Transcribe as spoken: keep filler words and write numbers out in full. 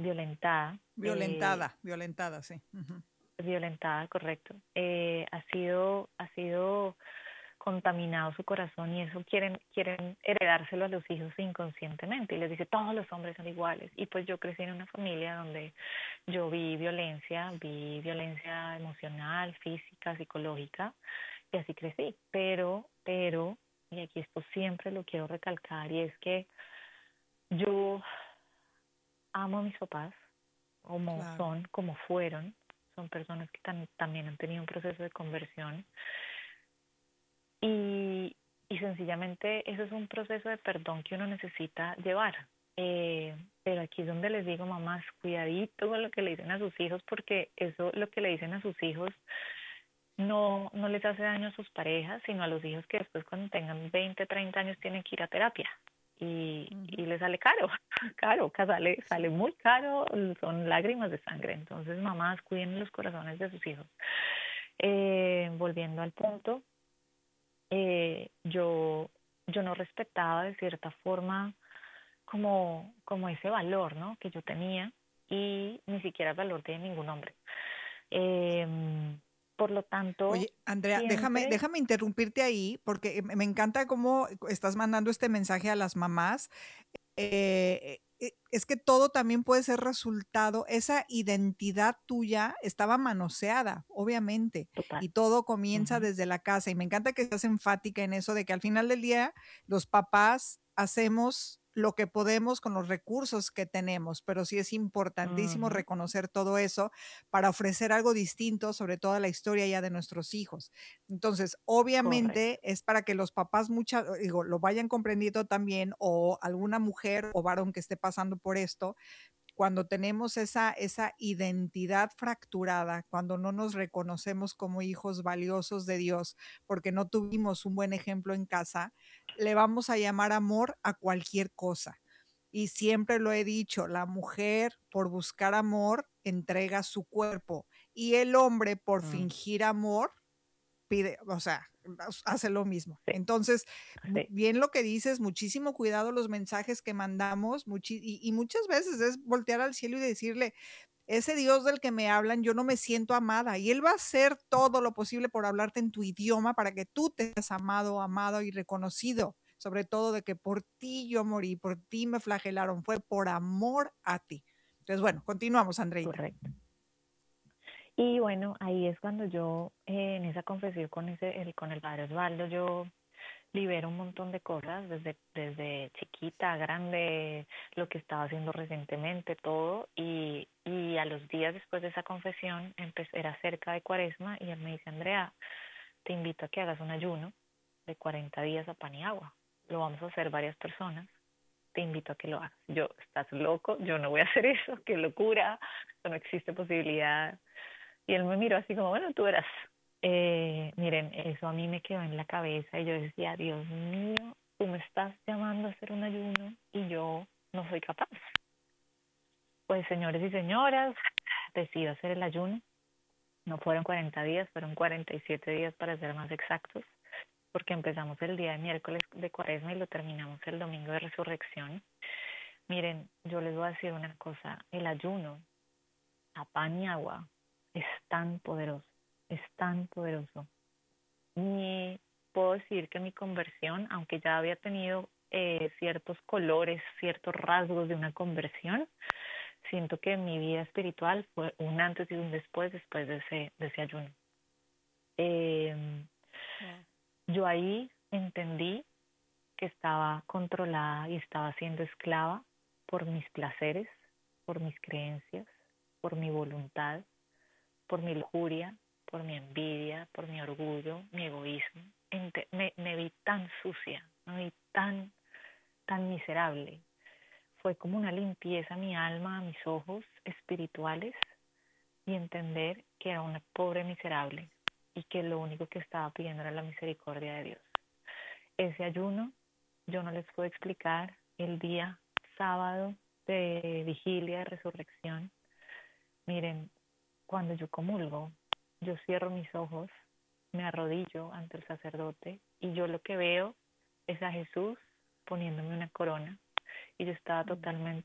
violentada, eh, Violentada, violentada, sí. Ujú. violentada, correcto, eh, ha sido, ha sido contaminado su corazón y eso quieren, quieren heredárselo a los hijos inconscientemente y les dice todos los hombres son iguales. Y pues yo crecí en una familia donde yo vi violencia, vi violencia emocional, física, psicológica y así crecí. Pero, pero, y aquí esto siempre lo quiero recalcar y es que yo amo a mis papás como Claro. son, como fueron. Son personas que tan, también han tenido un proceso de conversión y, y sencillamente eso es un proceso de perdón que uno necesita llevar. Eh, pero aquí es donde les digo, mamás, cuidadito con lo que le dicen a sus hijos, porque eso lo que le dicen a sus hijos no, no les hace daño a sus parejas, sino a los hijos que después cuando tengan veinte treinta años tienen que ir a terapia. Y, Ujú. y les sale caro, caro, sale, sale Sí. muy caro, son lágrimas de sangre. Entonces, mamás, cuiden los corazones de sus hijos. Eh, volviendo al punto, eh, yo, yo no respetaba de cierta forma como, como ese valor, ¿no? Que yo tenía y ni siquiera el valor de ningún hombre. Eh, por lo tanto, Oye, Andrea, déjame, siempre, déjame interrumpirte ahí porque me me encanta cómo estás mandando este mensaje a las mamás. Eh, eh, es que todo también puede ser resultado, esa identidad tuya estaba manoseada, obviamente, total. y todo comienza Ujú, desde la casa. Y me encanta que estás enfática en eso de que al final del día los papás hacemos lo que podemos con los recursos que tenemos, pero sí es importantísimo ujú, reconocer todo eso para ofrecer algo distinto sobre toda la historia ya de nuestros hijos. Entonces, correcto. obviamente es para que los papás mucha digo, lo vayan comprendiendo también, o alguna mujer o varón que esté pasando por esto, cuando tenemos esa esa identidad fracturada, cuando no nos reconocemos como hijos valiosos de Dios, porque no tuvimos un buen ejemplo en casa, le vamos a llamar amor a cualquier cosa. Y siempre lo he dicho, la mujer por buscar amor entrega su cuerpo y el hombre por Mm, fingir amor pide, o sea, hace lo mismo. sí, Entonces, mu- sí, bien lo que dices, muchísimo cuidado los mensajes que mandamos, muchi- y, y muchas veces es voltear al cielo y decirle, ese Dios del que me hablan, yo no me siento amada, y Él va a hacer todo lo posible por hablarte en tu idioma para que tú te seas amado, amado y reconocido, sobre todo de que por ti yo morí, por ti me flagelaron, fue por amor a ti. Entonces, bueno, continuamos, Andreita. correcto. Y bueno, ahí es cuando yo, eh, en esa confesión con, ese, el, con el padre Osvaldo, yo libero un montón de cosas, desde, desde chiquita, grande, lo que estaba haciendo recientemente, todo. Y, y a los días después de esa confesión, empecé, era cerca de Cuaresma, y él me dice, Andrea, te invito a que hagas un ayuno de cuarenta días a pan y agua. Lo vamos a hacer varias personas. Te invito a que lo hagas. Yo, estás loco, yo no voy a hacer eso, qué locura, no existe posibilidad. Y él me miró así como, bueno, tú verás. Eh, miren, eso a mí me quedó en la cabeza y yo decía, Dios mío, tú me estás llamando a hacer un ayuno y yo no soy capaz. Pues señores y señoras, decido hacer el ayuno. No fueron cuarenta días, fueron cuarenta y siete días para ser más exactos, porque empezamos el día de miércoles de Cuaresma y lo terminamos el domingo de Resurrección. Miren, yo les voy a decir una cosa, el ayuno a pan y agua es tan poderoso, es tan poderoso. Y puedo decir que mi conversión, aunque ya había tenido eh, ciertos colores, ciertos rasgos de una conversión, siento que mi vida espiritual fue un antes y un después, después de ese, de ese ayuno. Eh, Wow. yo ahí entendí que estaba controlada y estaba siendo esclava por mis placeres, por mis creencias, por mi voluntad, por mi lujuria, por mi envidia, por mi orgullo, mi egoísmo. Ente- me, me vi tan sucia, me vi tan, tan miserable. Fue como una limpieza a mi alma, a mis ojos espirituales y entender que era una pobre miserable y que lo único que estaba pidiendo era la misericordia de Dios. Ese ayuno, yo no les puedo explicar el día sábado de vigilia de resurrección. Miren, cuando yo comulgo, yo cierro mis ojos, me arrodillo ante el sacerdote y yo lo que veo es a Jesús poniéndome una corona y yo estaba Mm. totalmente